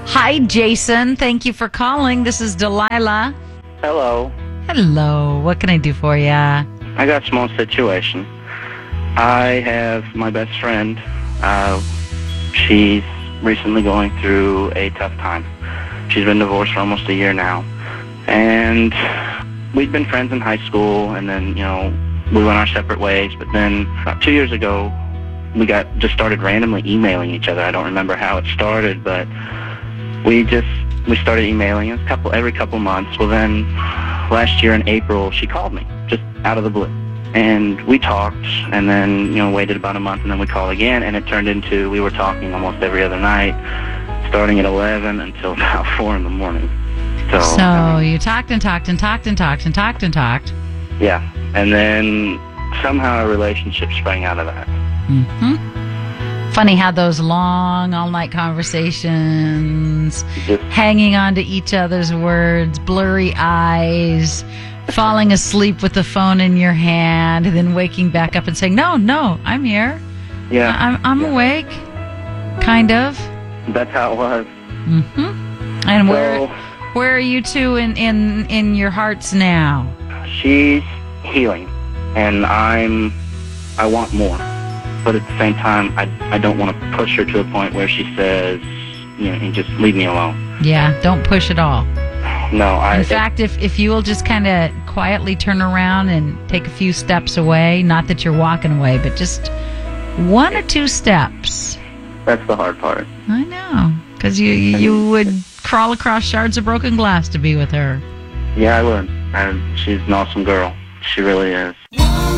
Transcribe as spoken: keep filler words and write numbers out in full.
Hi, Jason. Thank you for calling. This is Delilah. Hello. Hello. What can I do for you? I got a small situation. I have my best friend. Uh, she's recently going through a tough time. She's been divorced for almost a year now. And we'd been friends in high school, and then, you know, we went our separate ways. But then about two years ago, we got just started randomly emailing each other. I don't remember how it started, but we just we started emailing a couple every couple months. Well, then last year in April, she called me just out of the blue, and we talked, and then, you know, waited about a month, and then we called again, and it turned into we were talking almost every other night, starting at eleven until about four in the morning. So, So I mean, you talked and talked and talked and talked and talked and talked. yeah, and then somehow a relationship sprang out of that. Mm-hmm. Funny how those long all-night conversations, Just hanging on to each other's words, blurry eyes, falling asleep with the phone in your hand, and then waking back up and saying, no, no, I'm here. yeah, I'm, I'm yeah. awake. Kind of. That's how it was. Mm-hmm. And where So where are you two in, in, in your hearts now? she's healing, and I'm I want more. But at the same time, I, I don't want to push her to a point where she says, you know, just leave me alone. Yeah, don't push at all. No, I... In fact, if, if you will just kind of quietly turn around and take a few steps away, not that you're walking away, but just one or two steps. That's the hard part. I know, because you, you would crawl across shards of broken glass to be with her. Yeah, I would. And she's an awesome girl. She really is.